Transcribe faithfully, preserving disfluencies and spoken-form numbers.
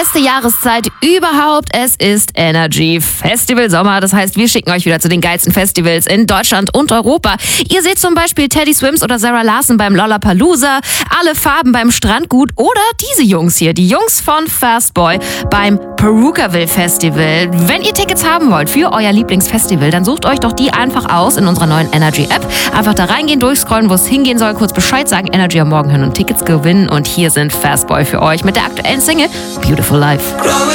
beste Jahreszeit überhaupt. Es ist Energy Festival Sommer. Das heißt, wir schicken euch wieder zu den geilsten Festivals in Deutschland und Europa. Ihr seht zum Beispiel Teddy Swims oder Sarah Larson beim Lollapalooza, Alle Farben beim Strandgut oder diese Jungs hier, die Jungs von Fastboy beim Perukaville Festival. Wenn ihr Tickets haben wollt für euer Lieblingsfestival, dann sucht euch doch die einfach aus in unserer neuen Energy App. Einfach da reingehen, durchscrollen, wo es hingehen soll, kurz Bescheid sagen, Energy am Morgen hören und Tickets gewinnen. Und hier sind Fastboy für euch mit der aktuellen Single Beautiful Life.